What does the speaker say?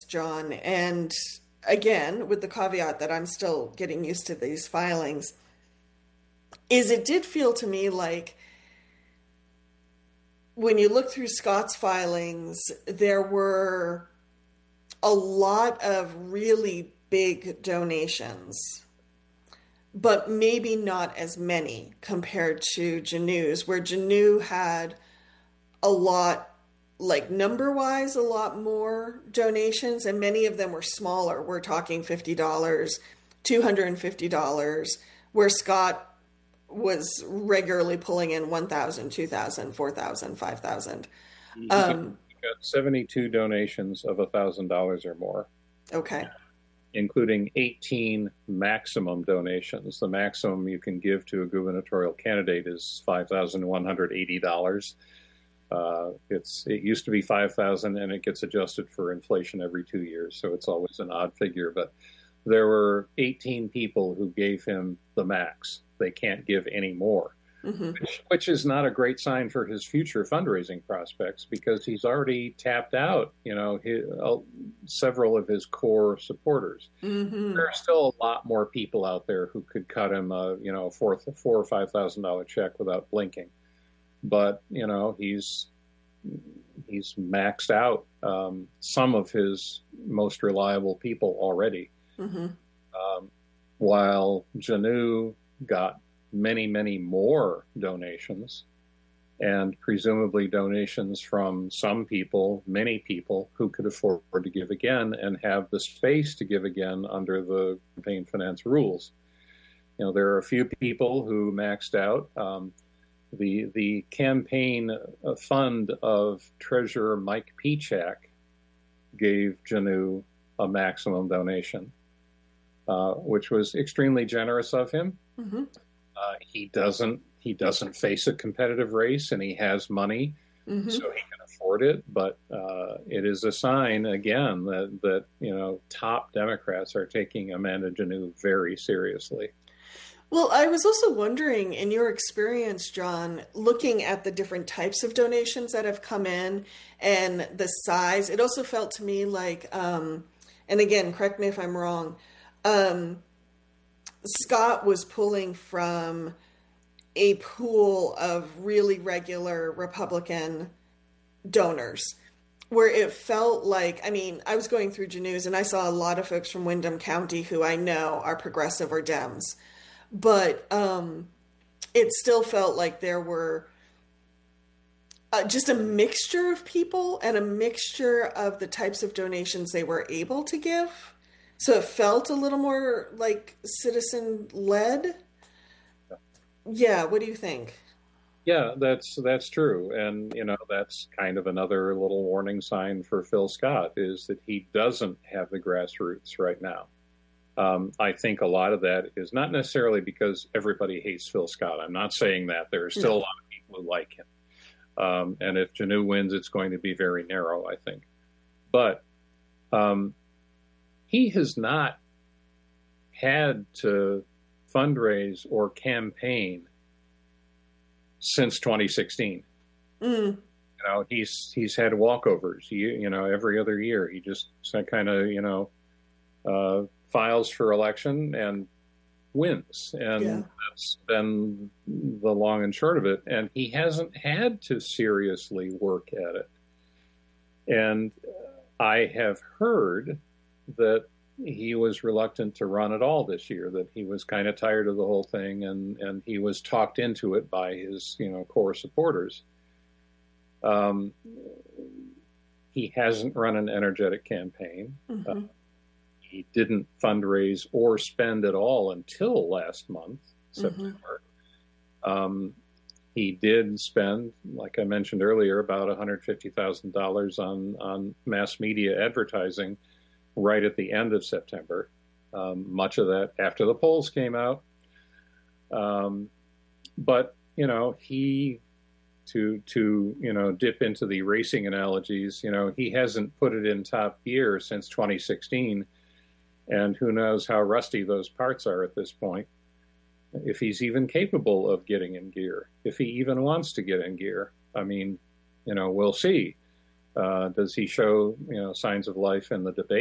John, and again, with the caveat that I'm still getting used to these filings, is it did feel to me like when you look through Scott's filings, there were a lot of really big donations, but maybe not as many compared to Janu's, where Janu had a lot, like number wise, a lot more donations, and many of them were smaller. We're talking $50, $250, where Scott was regularly pulling in 1,000, 2,000, 4,000, 5,000. He got 72 donations of $1,000 or more, Okay. including 18 maximum donations. The maximum you can give to a gubernatorial candidate is $5,180. It used to be 5,000, and it gets adjusted for inflation every 2 years, so it's always an odd figure. But there were 18 people who gave him the max. They can't give any more, Hmm. which is not a great sign for his future fundraising prospects, because he's already tapped out, several of his core supporters. Hmm. There are still a lot more people out there who could cut him four or $5,000 check without blinking. But he's maxed out some of his most reliable people already, Hmm. while Janu got many, many more donations, and presumably donations from some people, many people who could afford to give again and have the space to give again under the campaign finance rules. There are a few people who maxed out. The campaign fund of Treasurer Mike Pichak gave Janu a maximum donation, which was extremely generous of him. Hmm. He doesn't face a competitive race, and he has money, Hmm. so he can afford it. But it is a sign again that top Democrats are taking Amanda Janu very seriously. Well, I was also wondering, in your experience, John, looking at the different types of donations that have come in and the size, it also felt to me like, and again, correct me if I'm wrong, um, Scott was pulling from a pool of really regular Republican donors, where it felt like, I mean, I was going through Janews and I saw a lot of folks from Windham County who I know are progressive or Dems, but it still felt like there were just a mixture of people and a mixture of the types of donations they were able to give. So it felt a little more like citizen led. Yeah, what do you think? Yeah, that's true, and that's kind of another little warning sign for Phil Scott, is that he doesn't have the grassroots right now. I think a lot of that is not necessarily because everybody hates Phil Scott. I'm not saying that. There are still a No. lot of people who like him, and if Janu wins, it's going to be very narrow, I think. But um, he has not had to fundraise or campaign since 2016. Mm, He's had walkovers. Every other year he just kind of files for election and wins, yeah. and that's been the long and short of it. And he hasn't had to seriously work at it. And I have heard that he was reluctant to run at all this year, that he was kind of tired of the whole thing, and he was talked into it by his core supporters. Um, he hasn't run an energetic campaign. Hmm. He didn't fundraise or spend at all until last month, Hmm. September. Um, he did spend, like I mentioned earlier, about $150,000 on mass media advertising right at the end of September. Much of that after the polls came out. But he to dip into the racing analogies, he hasn't put it in top gear since 2016, and who knows how rusty those parts are at this point. If he's even capable of getting in gear, if he even wants to get in gear, I mean, we'll see. Does he show signs of life in the debate?